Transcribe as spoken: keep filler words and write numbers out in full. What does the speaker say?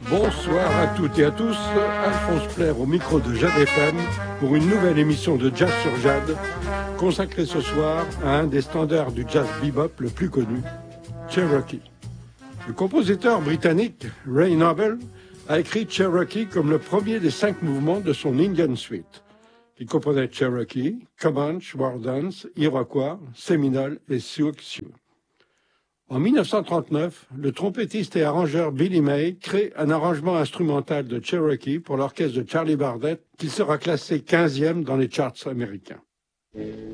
Bonsoir à toutes et à tous, Alphonse Plaire au micro de Jade F M pour une nouvelle émission de Jazz sur Jade, consacrée ce soir à un des standards du jazz bebop le plus connu, Cherokee. Le compositeur britannique Ray Noble a écrit Cherokee comme le premier des cinq mouvements de son Indian Suite, qui comprenait Cherokee, Comanche, War Dance, Iroquois, Seminole et Sioux Sioux. En mille neuf cent trente-neuf, le trompettiste et arrangeur Billy May crée un arrangement instrumental de Cherokee pour l'orchestre de Charlie Barnet qui sera classé quinzième dans les charts américains.